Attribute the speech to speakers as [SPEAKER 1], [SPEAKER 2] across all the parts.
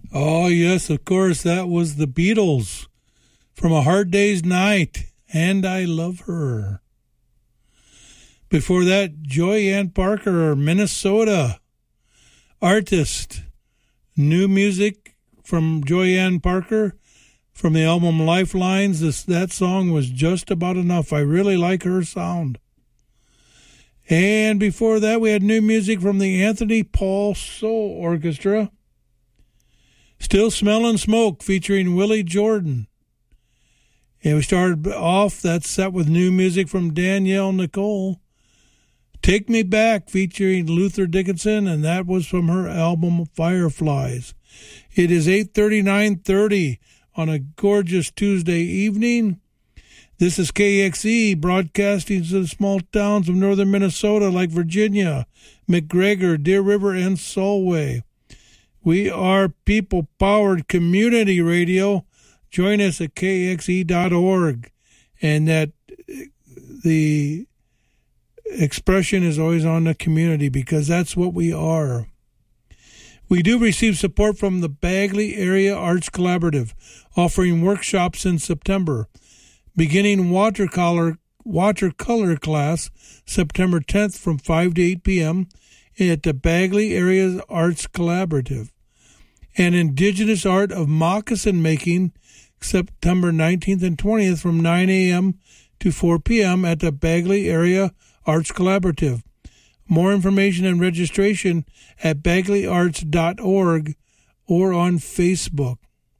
[SPEAKER 1] Oh, yes, of course. That was the Beatles from A Hard Day's Night, and I Love Her. Before that, Joy Ann Parker, Minnesota artist. New music from Joy Ann Parker from the album Lifelines. That song was just about enough. I really like her sound. And before that, we had new music from the Anthony Paul Soul Orchestra. Still Smelling Smoke featuring Willie Jordan. And we started off that set with new music from Danielle Nicole. Take Me Back featuring Luther Dickinson, and that was from her album Fireflies. It is 8:39:30 on a gorgeous Tuesday evening. This is KXE broadcasting to the small towns of northern Minnesota like Virginia, McGregor, Deer River, and Solway. We are people-powered community radio. Join us at kxe.org. And that the expression is always on the community because that's what we are. We do receive support from the Bagley Area Arts Collaborative, offering workshops in September. Beginning watercolor class September 10th from 5 to 8 p.m. at the Bagley Area Arts Collaborative. And Indigenous Art of Moccasin Making September 19th and 20th from 9 a.m. to 4 p.m. at the Bagley Area Arts Collaborative. More information and registration at bagleyarts.org or on Facebook.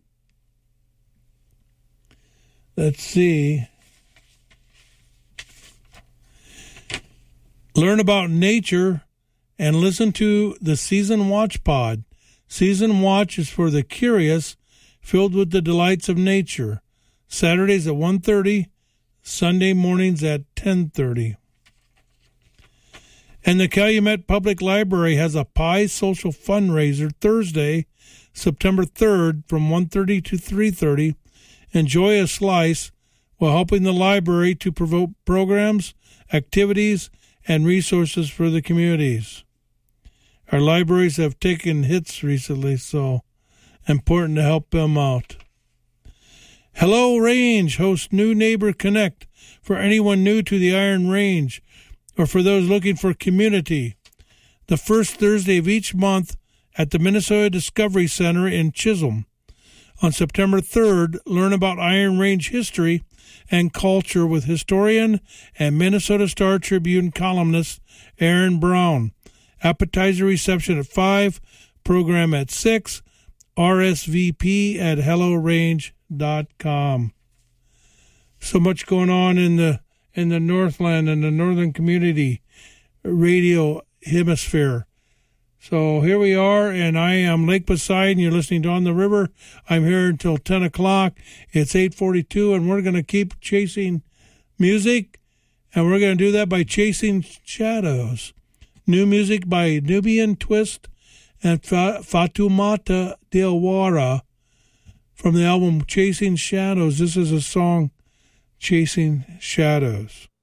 [SPEAKER 1] Let's see. Learn about nature and listen to the Season Watch Pod. Season Watch is for the curious, filled with the delights of nature. Saturdays at 1:30, Sunday mornings at 10:30. And the Calumet Public Library has a pie social fundraiser Thursday, September 3rd from 1:30 to 3:30. Enjoy a slice while helping the library to promote programs, activities, and resources for the communities. Our libraries have taken hits recently, so important to help them out. Hello Range hosts New Neighbor Connect for anyone new to the Iron Range or for those looking for community. The first Thursday of each month at the Minnesota Discovery Center in Chisholm. On September 3rd, learn about Iron Range history and culture with historian and Minnesota Star Tribune columnist Aaron Brown. Appetizer reception at 5, program at 6, RSVP at hellorange.com. So much going on in the Northland and the Northern Community Radio Hemisphere. So here we are, and I am Lake Poseidon. You're listening to On the River. I'm here until 10 o'clock. It's 8:42, and we're going to keep chasing music, and we're going to do that by chasing shadows. New music by Nubian Twist and Fatoumata Dilwara from the album Chasing Shadows. This is a song, Chasing Shadows.